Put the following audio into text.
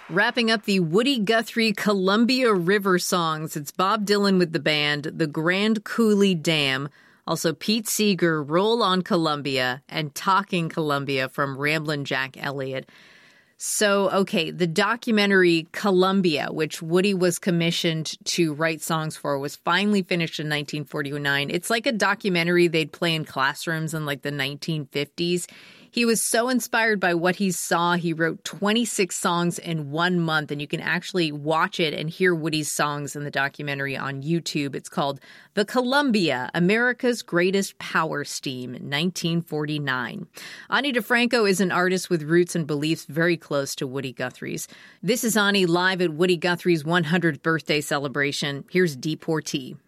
Wrapping up the Woody Guthrie Columbia River songs, it's Bob Dylan with the band, the Grand Coulee Dam, also Pete Seeger, Roll on Columbia, and Talking Columbia from Ramblin' Jack Elliott. So, okay, the documentary Columbia, which Woody was commissioned to write songs for, was finally finished in 1949. It's like a documentary they'd play in classrooms in like the 1950s. He was so inspired by what he saw, he wrote 26 songs in 1 month, and you can actually watch it and hear Woody's songs in the documentary on YouTube. It's called The Columbia, America's Greatest Power Steam, 1949. Ani DeFranco is an artist with roots and beliefs very close to Woody Guthrie's. This is Ani live at Woody Guthrie's 100th birthday celebration. Here's Deportee.